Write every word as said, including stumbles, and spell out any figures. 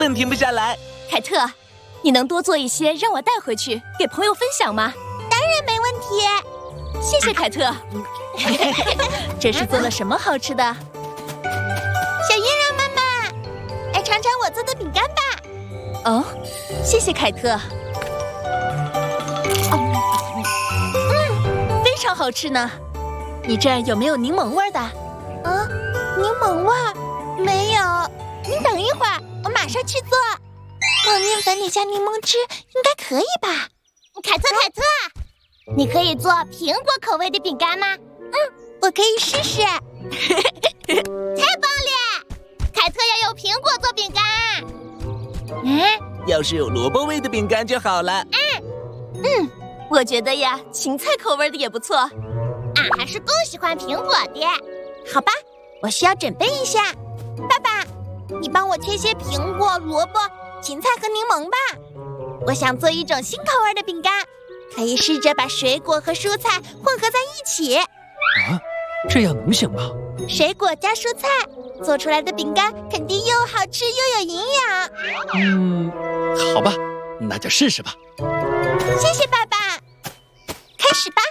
更停不下来。 凯特，你能多做一些让我带回去给朋友分享吗？ 当然没问题。 谢谢凯特。这是做了什么好吃的？ 小月亮妈妈，来尝尝我做的饼干吧。 哦，谢谢凯特。嗯，非常好吃呢。你这儿有没有柠檬味的？ 啊，柠檬味儿没有。你等一会儿，我马上去做。往面粉里加柠檬汁，应该可以吧？凯特，凯特，你可以做苹果口味的饼干吗？嗯，我可以试试。太棒了！凯特要用苹果做饼干。嗯， 要是有萝卜味的饼干就好了。 嗯嗯，我觉得呀，芹菜口味的也不错。 俺还是更喜欢苹果的。好吧，我需要准备一下。爸爸，你帮我切些苹果、萝卜、芹菜和柠檬吧。我想做一种新口味的饼干，可以试着把水果和蔬菜混合在一起。 啊，这样能行吗？ 水果加蔬菜做出来的饼干肯定又好吃又有营养。 嗯，好吧，那就试试吧。 谢谢爸爸，开始吧。